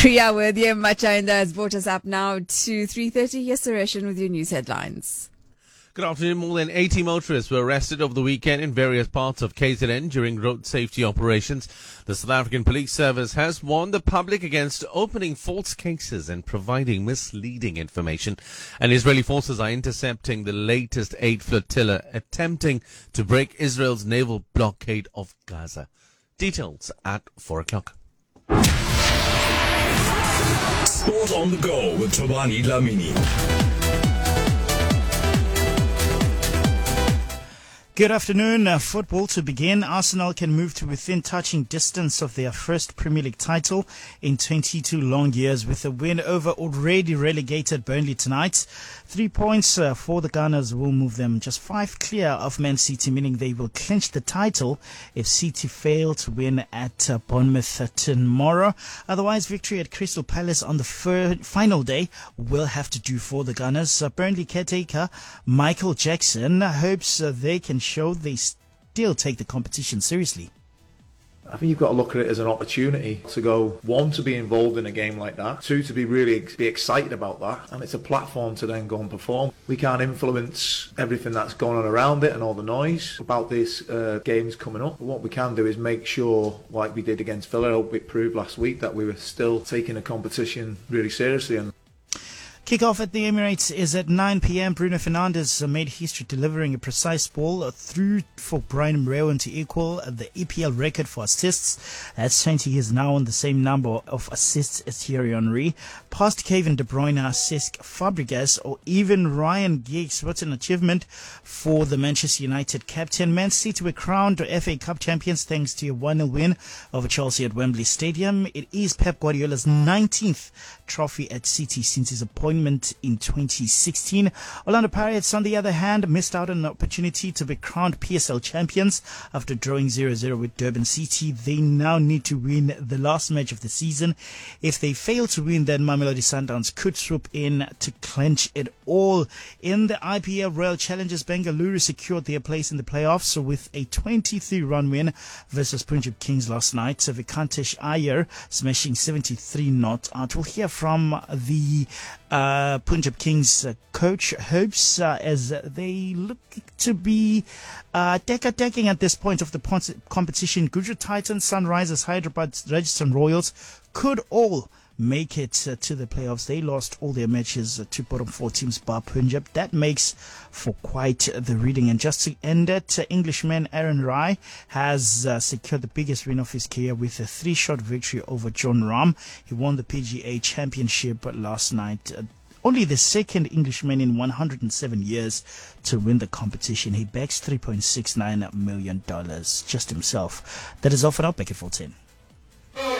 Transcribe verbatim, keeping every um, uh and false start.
Priya with you. Machainda has brought us up now to three thirty. Yes, Sureshan with your news headlines. Good afternoon. More than eighty motorists were arrested over the weekend in various parts of K Z N during road safety operations. The South African Police Service has warned the public against opening false cases and providing misleading information. And Israeli forces are intercepting the latest aid flotilla attempting to break Israel's naval blockade of Gaza. Details at four o'clock. Sport on the go with Tobani Dlamini. Good afternoon. Uh, football to begin. Arsenal can move to within touching distance of their first Premier League title in twenty-two long years with a win over already relegated Burnley tonight. Three points uh, for the Gunners will move them just five clear of Man City, meaning they will clinch the title if City fail to win at uh, Bournemouth uh, tomorrow. Otherwise, victory at Crystal Palace on the fir- final day will have to do for the Gunners. Uh, Burnley caretaker Michael Jackson hopes uh, they can show they still take the competition seriously. I think you've got to look at it as an opportunity to go, one, to be involved in a game like that, two, to be really ex- be excited about that, and it's a platform to then go and perform. We can't influence everything that's going on around it and all the noise about these uh, games coming up. But what we can do is make sure, like we did against Villa, I hope it proved last week, that we were still taking the competition really seriously. And Kickoff at the Emirates is at nine p.m. Bruno Fernandes made history delivering a precise ball through for Brian Mrewen to equal the E P L record for assists. That's twenty. He is now on the same number of assists as Thierry Henry. Past Kevin De Bruyne, Cesc Fabregas, or even Ryan Giggs. What an achievement for the Manchester United captain. Man City were crowned F A Cup champions thanks to a one nil win over Chelsea at Wembley Stadium. It is Pep Guardiola's nineteenth trophy at City since his appointment in twenty sixteen. Orlando Pirates, on the other hand, missed out on an opportunity to be crowned P S L champions after drawing zero zero with Durban City. They now need to win the last match of the season. If they fail to win, then Mamelodi Sundowns could swoop in to clinch it all. In the I P L Royal Challengers, Bengaluru secured their place in the playoffs with a twenty-three run win versus Punjab Kings last night. Vikantesh Iyer smashing seventy-three not out. We'll hear from the uh, Punjab Kings uh, coach hopes uh, as they look to be uh, deck-attacking at this point of the pon- competition. Gujarat Titans, Sunrisers, Hyderabad, Rajasthan Royals could all make it uh, to the playoffs. They lost all their matches uh, to bottom four teams bar Punjab. That makes for quite the reading. And just to end it, uh, Englishman Aaron Rai has uh, secured the biggest win of his career with a three-shot victory over John Rahm. He won the P G A Championship last night. Uh, only the second Englishman in one hundred seven years to win the competition. He backs three point six nine million dollars just himself. That is all for now. Back at four ten.